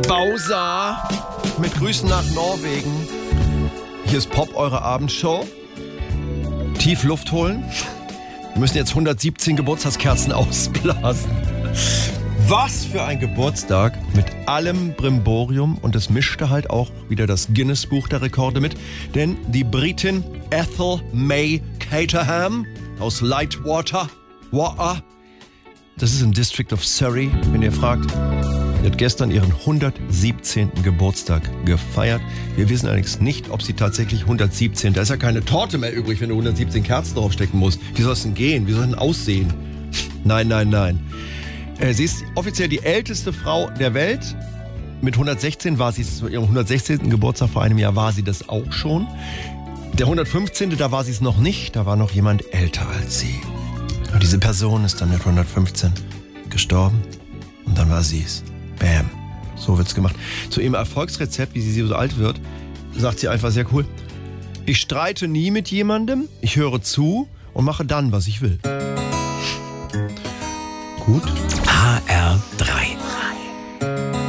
Bausa mit Grüßen nach Norwegen. Hier ist Pop, eure Abendshow. Tief Luft holen. Wir müssen jetzt 117 Geburtstagskerzen ausblasen. Was für ein Geburtstag mit allem Brimborium. Und es mischte halt auch wieder das Guinness-Buch der Rekorde mit. Denn die Britin Ethel May Caterham aus Lightwater, das ist im District of Surrey, wenn ihr fragt. Sie hat gestern ihren 117. Geburtstag gefeiert. Wir wissen allerdings nicht, ob sie tatsächlich 117... Da ist ja keine Torte mehr übrig, wenn du 117 Kerzen draufstecken musst. Wie soll es denn gehen? Wie soll es denn aussehen? Nein. Sie ist offiziell die älteste Frau der Welt. Mit 116 war sie, zu ihrem 116. Geburtstag vor einem Jahr war sie das auch schon. Der 115. da war sie es noch nicht. Da war noch jemand älter als sie. Und diese Person ist dann mit 115 gestorben. Und dann war sie es. Bam. So wird's gemacht. Zu ihrem Erfolgsrezept, wie sie so alt wird, sagt sie einfach sehr cool: Ich streite nie mit jemandem, ich höre zu und mache dann, was ich will. Gut. HR3